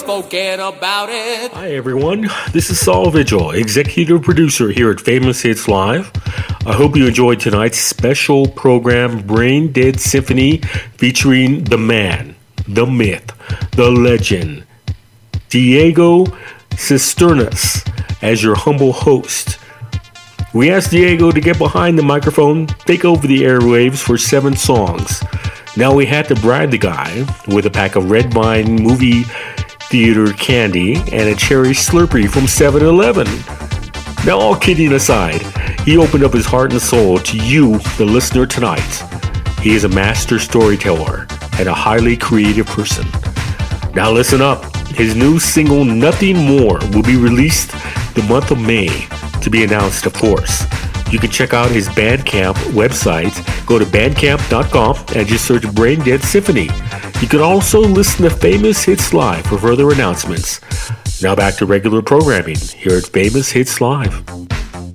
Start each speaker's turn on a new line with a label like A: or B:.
A: forget about it.
B: Hi everyone, this is Saul Vigil, executive producer here at Famous Hits Live. I hope you enjoyed tonight's special program, Brain Dead Symphony, featuring the man, the myth, the legend, Diego Cisternas, as your humble host. We asked Diego to get behind the microphone, take over the airwaves for 7 songs. Now we had to bribe the guy with a pack of Red Vine movie theater candy and a cherry Slurpee from 7-Eleven. Now, all kidding aside, he opened up his heart and soul to you, the listener, tonight. He is a master storyteller and a highly creative person. Now listen up. His new single, Nothing More, will be released the month of May, to be announced, of course. You can check out his Bandcamp website. Go to bandcamp.com and just search Brain Dead Symphony. You can also listen to Famous Hits Live for further announcements. Now back to regular programming here at Famous Hits Live.